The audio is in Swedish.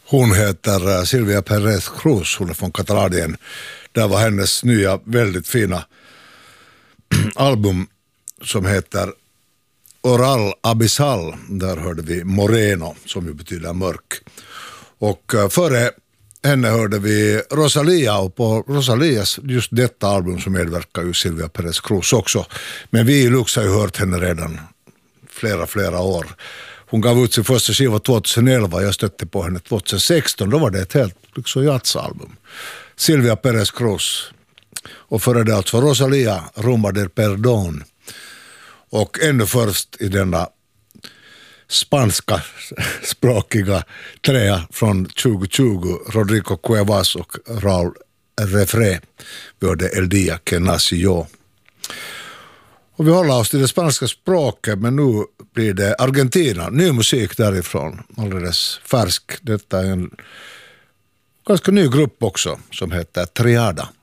Hon heter Silvia Pérez Cruz, hon är från Katalonien. Det var hennes nya väldigt fina album som heter Oral Abyssal. Där hörde vi Moreno, som ju betyder mörk. Och före henne hörde vi Rosalía, och på Rosalias just detta album så medverkar ju Silvia Pérez Cruz också. Men vi i Lux har ju hört henne redan flera år. Hon gav ut sin första skiva 2011, jag stötte på henne 2016, då var det ett helt liksom jazzalbum. Silvia Pérez Cruz, och före det alltså Rosalía, Rumba del Perdón. Och ännu först i denna spanska språkiga trea från 2020, Rodrigo Cuevas och Raúl Refré, vi hörde El Día que nací yo. Och vi håller oss till det spanska språket, men nu blir det Argentina, ny musik därifrån, alldeles färsk. Detta är en ganska ny grupp också som heter Triada.